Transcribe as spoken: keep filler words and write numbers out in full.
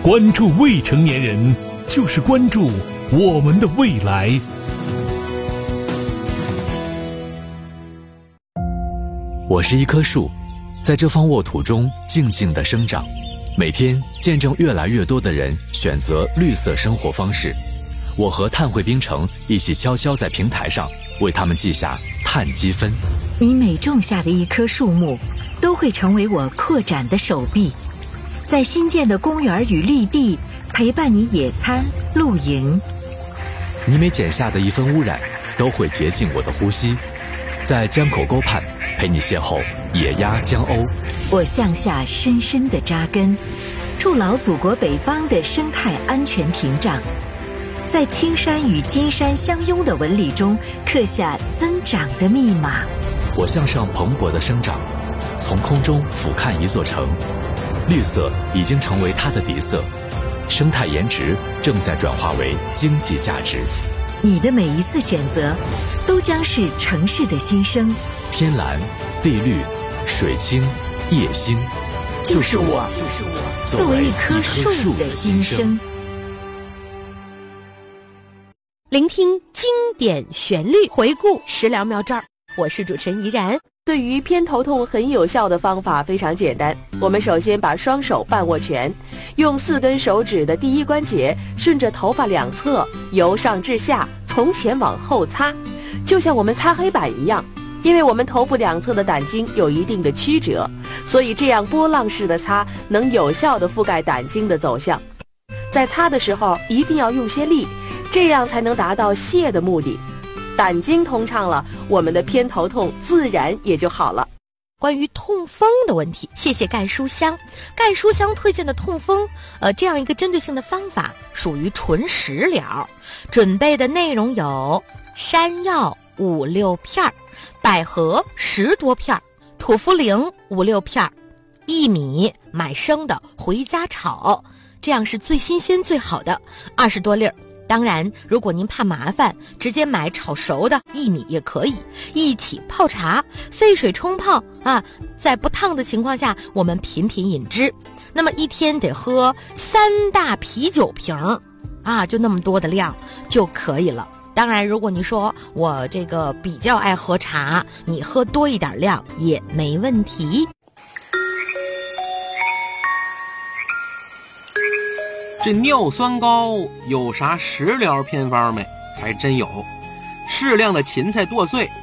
关注未成年人，就是关注我们的未来。 我是一棵树，在这方沃土中静静地生长，每天见证越来越多的人选择绿色生活方式。我和碳汇冰城一起悄悄在平台上为他们记下碳积分。 你每种下的一棵树木，都会成为我扩展的手臂，在新建的公园与绿地陪伴你野餐露营。 你每剪下的一分污染，都会洁净我的呼吸，在江口沟畔陪你邂逅野鸭江鸥。 我向下深深地扎根，筑牢祖国北方的生态安全屏障，在青山与金山相拥的纹理中刻下增长的密码。 我向上蓬勃地生长，从空中俯瞰一座城，绿色已经成为它的底色，生态颜值正在转化为经济价值。 你的每一次选择，都将是城市的新生。 天蓝、地绿、水清、夜星， 就是我，就是我，作为一棵树的新生。 聆听经典旋律，回顾食疗妙招。我是主持人怡然。对于偏头痛很有效的方法非常简单，我们首先把双手半握拳，用四根手指的第一关节顺着头发两侧由上至下，从前往后擦，就像我们擦黑板一样。因为我们头部两侧的胆经有一定的曲折，所以这样波浪式的擦能有效地覆盖胆经的走向。在擦的时候一定要用些力，这样才能达到泻的目的。胆经通畅了，我们的偏头痛自然也就好了。关于痛风的问题，谢谢盖书香。盖书香推荐的痛风，呃，这样一个针对性的方法，属于纯食疗。准备的内容有山药五六片，百合十多片，土茯苓五六片，薏米买生的回家炒，这样是最新鲜最好的，二十多粒儿。当然，如果您怕麻烦，直接买炒熟的薏米也可以，一起泡茶，沸水冲泡啊，在不烫的情况下，我们频频饮之。那么一天得喝三大啤酒瓶啊，就那么多的量就可以了。当然，如果你说我这个比较爱喝茶，你喝多一点量也没问题。 这尿酸高有啥食疗偏方没？还真有。适量的芹菜剁碎，